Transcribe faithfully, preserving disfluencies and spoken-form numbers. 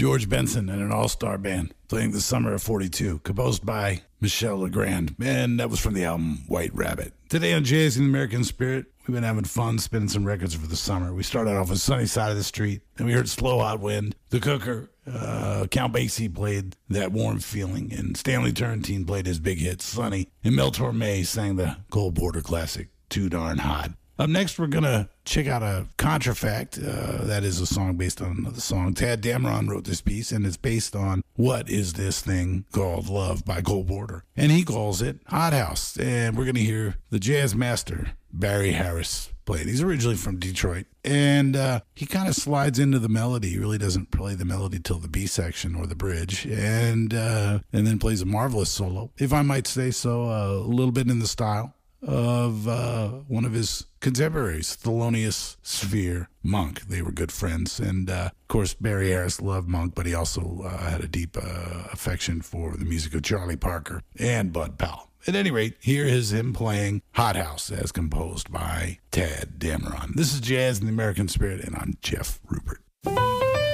George Benson and an all-star band playing The Summer of forty-two, composed by Michel Legrand, and that was from the album White Rabbit. Today on Jazz in the American Spirit, we've been having fun spinning some records for the summer. We started off with Sunny Side of the Street, then we heard Slow Hot Wind, The Cooker, uh, Count Basie played That Warm Feeling, and Stanley Turrentine played his big hit, Sunny, and Mel Torme sang the Cole Porter classic, Too Darn Hot. Up next, we're going to check out a contrafact. Uh, that is a song based on another song. Tad Dameron wrote this piece, and it's based on What Is This Thing Called Love by Cole Porter. And he calls it Hot House. And we're going to hear the jazz master, Barry Harris, play it. He's originally from Detroit. And uh, he kind of slides into the melody. He really doesn't play the melody till the B section or the bridge. And, uh, and then plays a marvelous solo, if I might say so, uh, a little bit in the style of uh, one of his contemporaries, Thelonious Sphere Monk. They were good friends. And, uh, of course, Barry Harris loved Monk, but he also uh, had a deep uh, affection for the music of Charlie Parker and Bud Powell. At any rate, here is him playing Hot House as composed by Tad Dameron. This is Jazz in the American Spirit, and I'm Jeff Rupert.